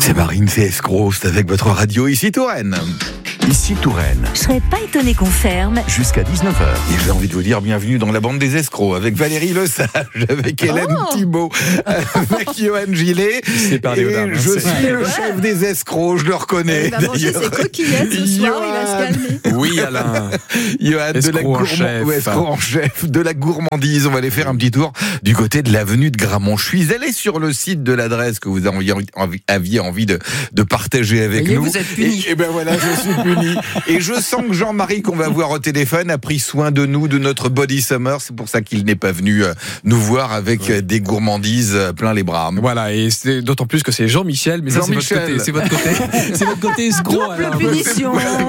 C'est Marine, c'est Escroc, c'est avec votre radio ici Touraine. Ici Touraine. Je serais pas étonné qu'on ferme. Jusqu'à 19h. Et j'ai envie de vous dire bienvenue dans la bande des escrocs avec Valérie Lesage, avec Hélène Thibault, avec Johan Gillet. C'est par les et je suis le chef des escrocs, je le reconnais. Il va manger ses coquillettes ce soir, il va se calmer. Oui, Alain. Johan de la escroc en chef de la gourmandise. On va aller faire un petit tour du côté de l'avenue de Grammont. Je suis allé sur le site de l'adresse que vous aviez envie de partager avec nous. Vous êtes puni. Et ben voilà, je suis puni. Et je sens que Jean-Marie, qu'on va voir au téléphone, a pris soin de nous, de notre body summer. C'est pour ça qu'il n'est pas venu nous voir avec des gourmandises plein les bras. Voilà, et c'est d'autant plus que c'est Jean-Michel, mais ça c'est votre côté, c'est votre côté escroc. Double punition.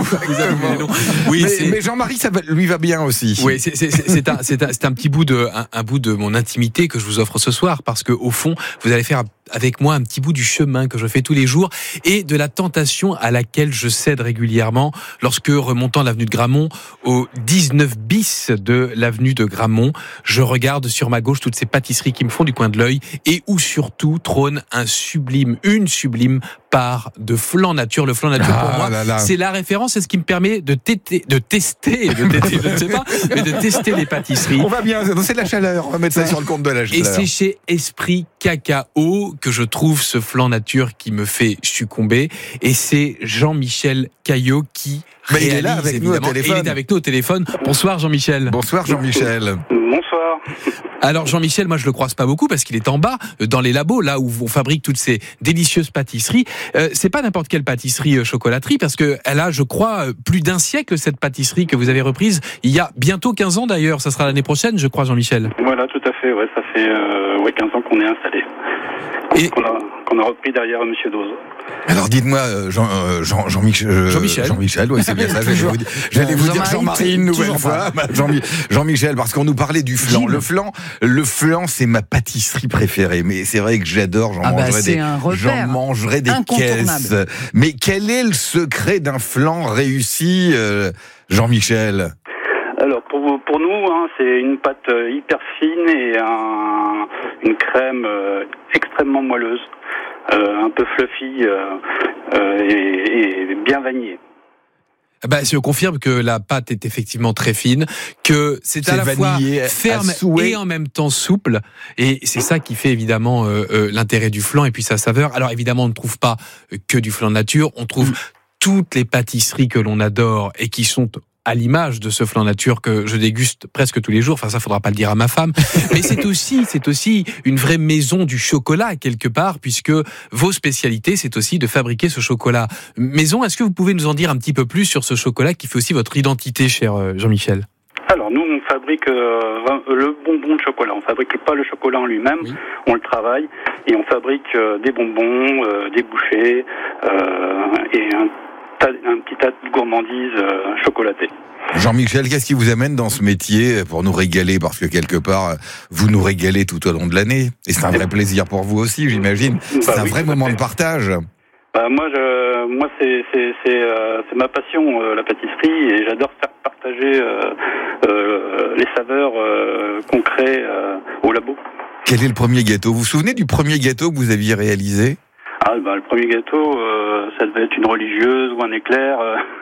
Oui, mais Jean-Marie, ça lui va bien aussi. Oui, c'est un petit bout de mon intimité que je vous offre ce soir, parce que au fond, vous allez faire avec moi un petit bout du chemin que je fais tous les jours et de la tentation à laquelle je cède régulièrement lorsque, remontant l'avenue de Grammont au 19 bis de l'avenue de Grammont, je regarde sur ma gauche toutes ces pâtisseries qui me font du coin de l'œil et où surtout trône une sublime part de flan nature. Le flan nature pour moi, c'est la référence, c'est ce qui me permet de tester, je ne sais pas, mais de tester les pâtisseries. On va bien, c'est de la chaleur, on va mettre ça sur le compte de la chaleur. Et c'est chez Esprit Cacao que je trouve ce flan nature qui me fait succomber, et c'est Jean-Michel Caillot qui réalise, il est là avec nous au téléphone. Il est avec nous au téléphone. Bonsoir Jean-Michel. Bonsoir Jean-Michel. Bonsoir. Alors Jean-Michel, moi je le croise pas beaucoup parce qu'il est en bas, dans les labos, là où on fabrique toutes ces délicieuses pâtisseries. C'est pas n'importe quelle pâtisserie chocolaterie, parce que elle a, je crois, plus d'un siècle, cette pâtisserie que vous avez reprise il y a bientôt 15 ans d'ailleurs. Ça sera l'année prochaine, je crois, Jean-Michel. Voilà, tout à fait. Ouais, ça fait 15 ans qu'on est installé. Et qu'on a repris derrière Monsieur Dose. Alors dites-moi, Jean-Michel, ouais, c'est bien ça. J'allais vous dire Jean-Marie une nouvelle fois. Jean-Michel, parce qu'on nous parlait du flan. Le flan, c'est ma pâtisserie préférée. Mais c'est vrai que j'adore. J'en mangerai des caisses. Mais quel est le secret d'un flan réussi, Jean-Michel? Alors pour nous, c'est une pâte hyper fine et une crème extrêmement moelleuse, un peu fluffy et bien vanillée. Je confirme que la pâte est effectivement très fine, que c'est à la fois ferme et en même temps souple, et c'est ça qui fait évidemment l'intérêt du flan et puis sa saveur. Alors évidemment, on ne trouve pas que du flan nature, on trouve toutes les pâtisseries que l'on adore et qui sont à l'image de ce flan nature que je déguste presque tous les jours. Enfin, ça, faudra pas le dire à ma femme. Mais c'est aussi une vraie maison du chocolat, quelque part, puisque vos spécialités, c'est aussi de fabriquer ce chocolat maison. Est-ce que vous pouvez nous en dire un petit peu plus sur ce chocolat qui fait aussi votre identité, cher Jean-Michel? Alors, nous, on fabrique le bonbon de chocolat. On fabrique pas le chocolat en lui-même, on le travaille, et on fabrique des bonbons, des bouchées, et un petit tas de gourmandises chocolatées. Jean-Michel, qu'est-ce qui vous amène dans ce métier pour nous régaler? Parce que quelque part, vous nous régalez tout au long de l'année. Et c'est un vrai plaisir pour vous aussi, j'imagine. C'est un vrai moment de partage. Moi, c'est ma passion, la pâtisserie, et j'adore faire partager les saveurs qu'on crée au labo. Quel est le premier gâteau? Vous vous souvenez du premier gâteau que vous aviez réalisé? Le premier gâteau, ça devait être une religieuse ou un éclair.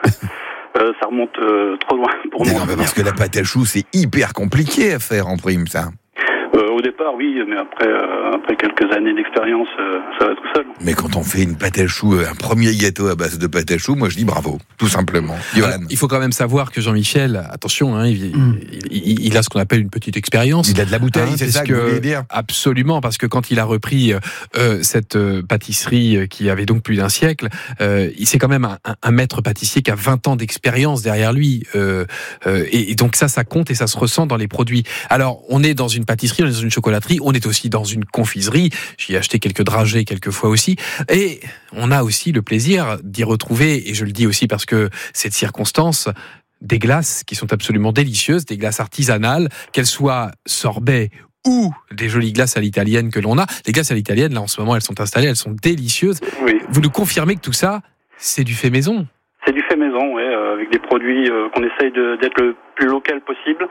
Ça remonte trop loin pour moi. Parce que la pâte à choux, c'est hyper compliqué à faire en prime, ça. Au départ, oui, mais après quelques années d'expérience, ça va tout seul. Mais quand on fait une pâte à choux, un premier gâteau à base de pâte à choux, moi je dis bravo, tout simplement. Alors, il faut quand même savoir que Jean-Michel, attention, il a ce qu'on appelle une petite expérience. Il a de la bouteille, c'est ça que vous voulez dire? Absolument, parce que quand il a repris cette pâtisserie qui avait donc plus d'un siècle, c'est quand même un maître pâtissier qui a 20 ans d'expérience derrière lui. Et donc ça compte et ça se ressent dans les produits. Alors, on est dans une pâtisserie, on est dans une chocolaterie, on est aussi dans une confiserie. J'y ai acheté quelques dragées quelques fois aussi. Et on a aussi le plaisir d'y retrouver, et je le dis aussi parce que c'est de circonstance, des glaces qui sont absolument délicieuses, des glaces artisanales, qu'elles soient sorbet ou des jolies glaces à l'italienne que l'on a. Les glaces à l'italienne, là en ce moment, elles sont installées, elles sont délicieuses. Oui. Vous nous confirmez que tout ça, c'est du fait maison? C'est du fait maison, avec des produits qu'on essaye d'être le plus local possible.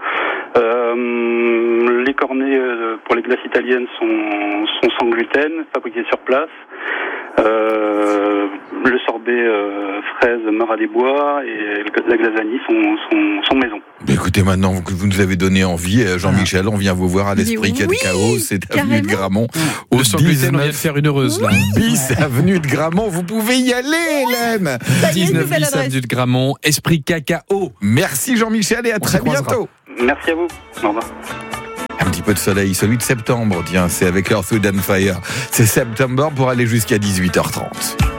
Les cornets pour les glaces italiennes sont sans gluten, fabriqués sur place. sorbet fraise Marat des Bois et la glasanie sont maison. Écoutez, maintenant que vous nous avez donné envie, Jean-Michel, on vient vous voir à l'Esprit Chaos, c'est avenue de Grammont. Au 19, on vient de faire une heureuse, là. Bis, avenue de Grammont, vous pouvez y aller, Hélène. 19 bis, avenue de Grammont, Esprit Cacao. Merci Jean-Michel et à très bientôt. Merci à vous. Au revoir. Un petit peu de soleil, celui de septembre, tiens, c'est avec Earth, Wind & Fire. C'est September pour aller jusqu'à 18h30.